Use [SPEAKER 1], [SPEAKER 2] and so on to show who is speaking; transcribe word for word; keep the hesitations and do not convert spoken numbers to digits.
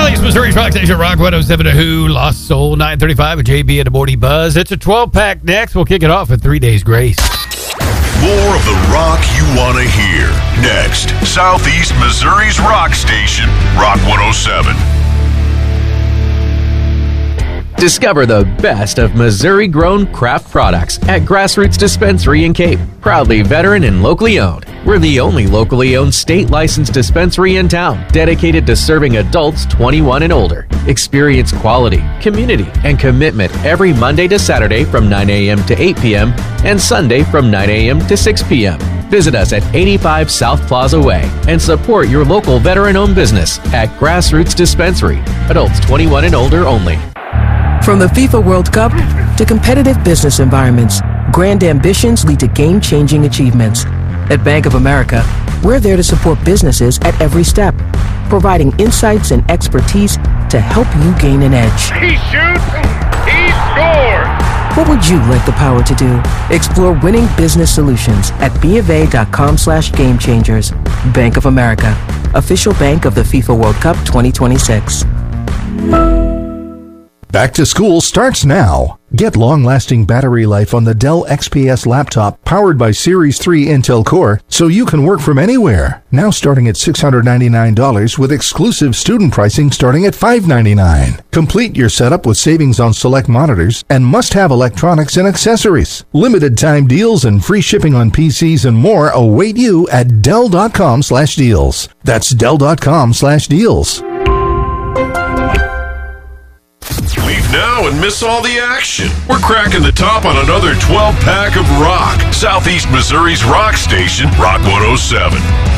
[SPEAKER 1] Southeast Missouri's Rock Station, Rock one oh seven, a Who, Lost Soul, nine thirty-five with J B and the Morning Buzz. It's a twelve-pack next. We'll kick it off with Three Days Grace.
[SPEAKER 2] More of the rock you want to hear. Next, Southeast Missouri's Rock Station, Rock one oh seven.
[SPEAKER 3] Discover the best of Missouri-grown craft products at Grassroots Dispensary in Cape. Proudly veteran and locally owned. We're the only locally owned state-licensed dispensary in town dedicated to serving adults twenty-one and older. Experience quality, community, and commitment every Monday to Saturday from nine a.m. to eight p.m. and Sunday from nine a.m. to six p.m. Visit us at eighty-five South Plaza Way and support your local veteran-owned business at Grassroots Dispensary. Adults twenty-one and older only.
[SPEAKER 4] From the FIFA World Cup to competitive business environments, grand ambitions lead to game-changing achievements. At Bank of America, we're there to support businesses at every step, providing insights and expertise to help you gain an edge.
[SPEAKER 5] He shoots, he scores!
[SPEAKER 4] What would you like the power to do? Explore winning business solutions at BofA.com slash game changers. Bank of America, official bank of the FIFA World Cup twenty twenty-six.
[SPEAKER 6] Back to school starts now. Get long-lasting battery life on the Dell X P S laptop powered by Series three Intel Core so you can work from anywhere. Now starting at six hundred ninety-nine dollars with exclusive student pricing starting at five hundred ninety-nine dollars. Complete your setup with savings on select monitors and must-have electronics and accessories. Limited time deals and free shipping on P Cs and more await you at Dell.com slash deals. That's Dell.com slash deals.
[SPEAKER 2] Leave now and miss all the action. We're cracking the top on another twelve-pack of rock. Southeast Missouri's Rock Station, Rock one oh seven.